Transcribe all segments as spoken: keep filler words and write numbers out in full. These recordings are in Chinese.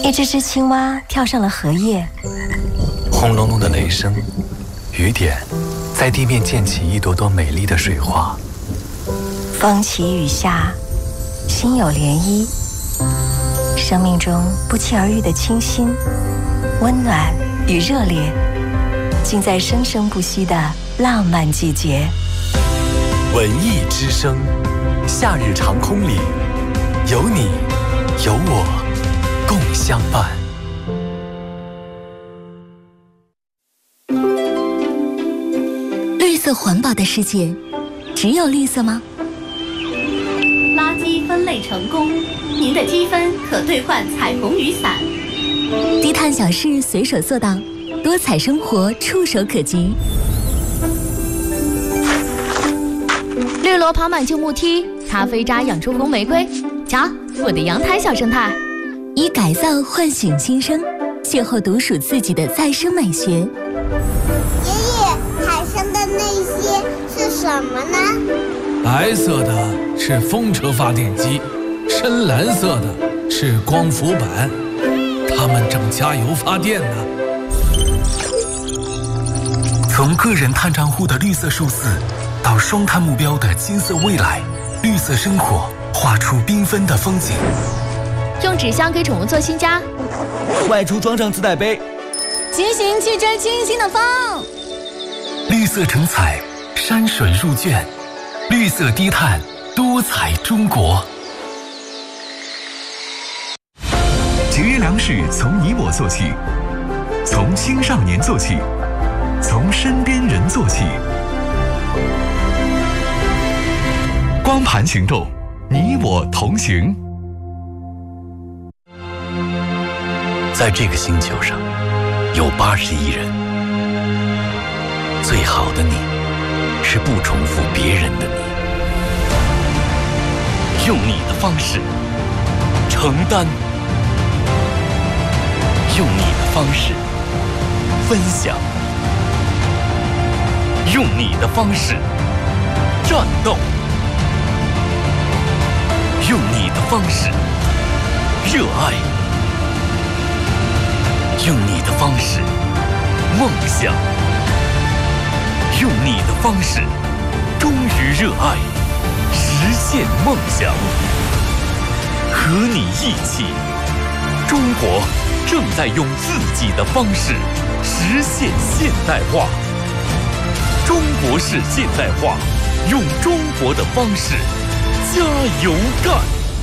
一只只青蛙跳上了荷叶， 轰隆隆的雷声，雨点在地面溅起一朵朵美丽的水花。 风起雨下，心有涟漪。生命中不期而遇的清新、温暖与热烈，尽在生生不息的浪漫季节。 文艺之声，夏日长空里，有你，有我，共相伴。 绿色环保的世界，只有绿色吗？ 垃圾分类成功，您的积分可兑换彩虹雨伞。 低碳小事随手做到，多彩生活触手可及。 绿萝跑满旧木梯，咖啡渣养出红玫瑰。瞧，我的阳台小生态。 以改造唤醒新生，邂逅独属自己的再生美学。 爷爷，海上的那些是什么呢？ 白色的是风车发电机，深蓝色的是光伏板，它们正加油发电呢。 从个人碳账户的绿色数字，到双碳目标的金色未来，绿色生活画出缤纷的风景。 用纸箱给宠物做新家， 外出装上自带杯， 骑行去追清新的风。 绿色成彩，山水入卷，绿色低碳，多彩中国。 节约粮食从你我做起，从青少年做起，从身边人做起。光盘行动，你我同行。 在这个星球上，有八十亿人。最好的你，是不重复别人的你。用你的方式承担，用你的方式分享，用你的方式战斗，用你的方式热爱，用你的方式梦想，用你的方式忠于热爱，实现梦想。和你一起，中国正在用自己的方式实现现代化。中国式现代化，用中国的方式加油干！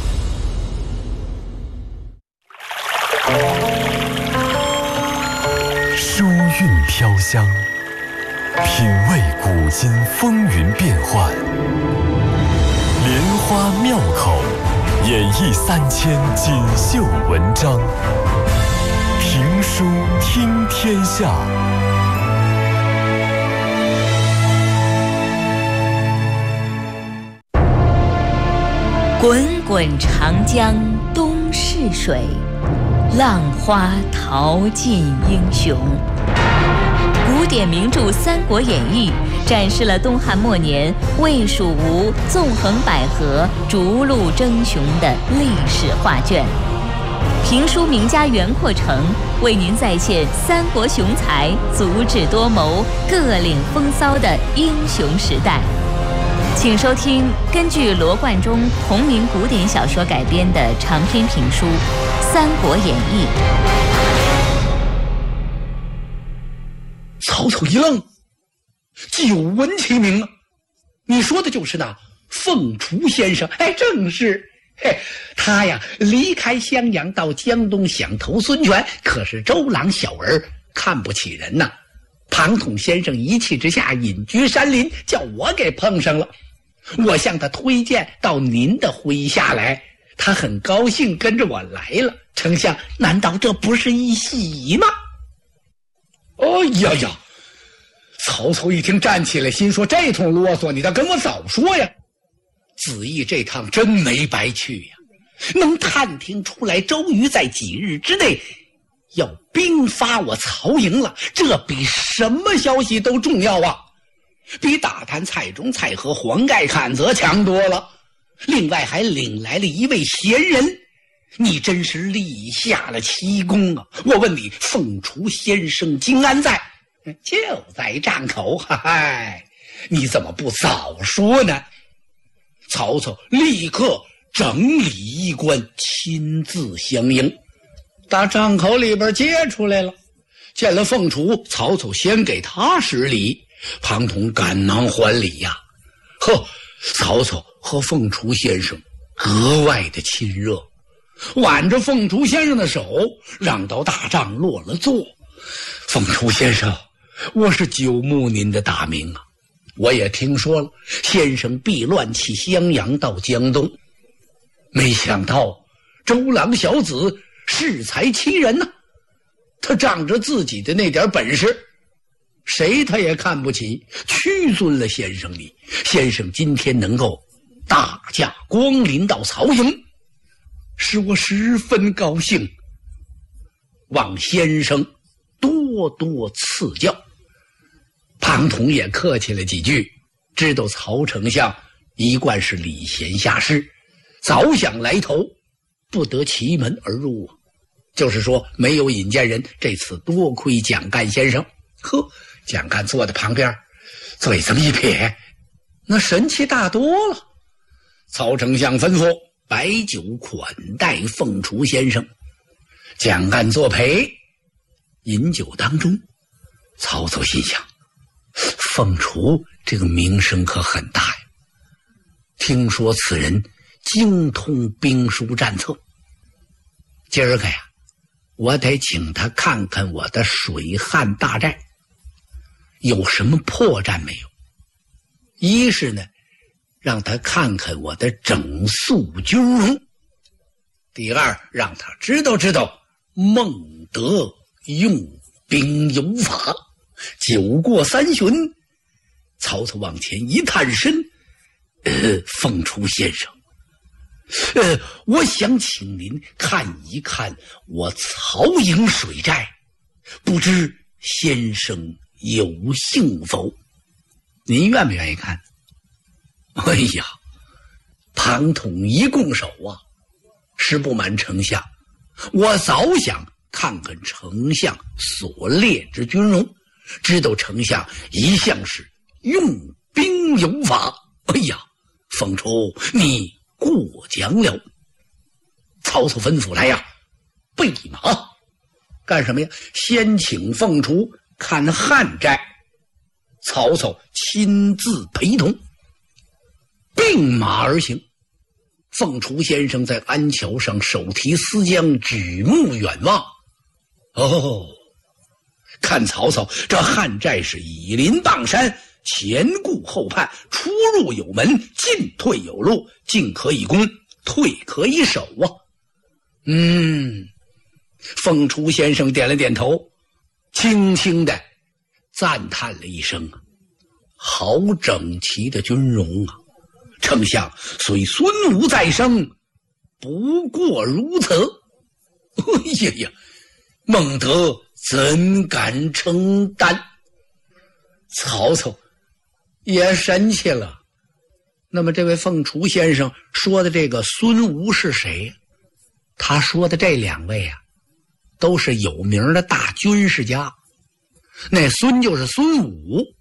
书韵飘香，品味古今风云变幻；莲花妙口，演绎三千锦绣文章。评书听天下。 滚滚长江东逝水，浪花淘尽英雄。古典名著《三国演义》展示了东汉末年魏、蜀、吴纵横捭阖、逐鹿争雄的历史画卷。评书名家袁阔成为您再现三国雄才足智多谋、各领风骚的英雄时代。请收听根据罗贯中同名古典小说改编的长篇评书《三国演义》。 曹操一愣，久闻其名啊！你说的就是那凤雏先生？哎，正是。嘿，他呀，离开襄阳到江东想投孙权，可是周郎小儿看不起人呐。庞统先生一气之下隐居山林，叫我给碰上了。我向他推荐到您的麾下来，他很高兴跟着我来了。丞相，难道这不是一喜吗？哎呀呀！曹操一听站起来，心说这通啰嗦你倒跟我早说呀。子义这趟真没白去呀，能探听出来周瑜在几日之内要兵发我曹营了，这比什么消息都重要啊，比打探蔡中、蔡和、黄盖、阚泽强多了。另外还领来了一位贤人， 你真是立下了奇功啊！我问你，凤雏先生今安在？就在帐口。嗨，你怎么不早说呢？曹操立刻整理衣冠，亲自相迎，打帐口里边接出来了。见了凤雏，曹操先给他施礼，庞统赶忙还礼呀、啊。呵，曹操和凤雏先生格外的亲热，挽着凤雏先生的手，让到大帐落了座。凤雏先生，我是久慕您的大名啊，我也听说了先生避乱弃襄阳到江东，没想到周郎小子恃才欺人呐、啊，他仗着自己的那点本事，谁他也看不起，屈尊了先生你。先生今天能够大驾光临到曹营，使我十分高兴，望先生多多赐教。庞统也客气了几句，知道曹丞相一贯是礼贤下士，早想来投，不得其门而入啊。就是说没有引荐人，这次多亏蒋干先生。呵，蒋干坐在旁边，嘴这么一撇，那神气大多了。曹丞相吩咐摆酒款待凤雏先生，蒋干作陪。饮酒当中，曹操心想，凤雏这个名声可很大呀，听说此人精通兵书战策，今儿个呀，我得请他看看我的水旱大寨有什么破绽没有。一是呢，让他看看我的整肃军容；第二，让他知道知道孟德用兵有法。酒过三巡，曹操往前一探身，呃，凤雏先生，呃，我想请您看一看我曹营水寨，不知先生有幸否？您愿不愿意看？哎呀，庞统一拱手啊，实不瞒丞相，我早想看看丞相所列之军容，知道丞相一向是用兵有法。哎呀，凤雏你过奖了。曹操吩咐来呀，备马。干什么呀？先请凤雏看旱寨，曹操亲自陪同，并马而行。凤雏先生在鞍桥上手提丝缰，举目远望。哦，看曹操这旱寨是以临傍山，前顾后盼，出入有门，进退有路，进可以攻，退可以守啊。嗯，凤雏先生点了点头，轻轻的赞叹了一声，好整齐的军容啊！丞相虽孙武在生，不过如此。哎呀呀，孟德怎敢称担？曹操也神气了。那么这位凤雏先生说的这个孙吴是谁？他说的这两位啊，都是有名的大军事家。那孙就是孙武，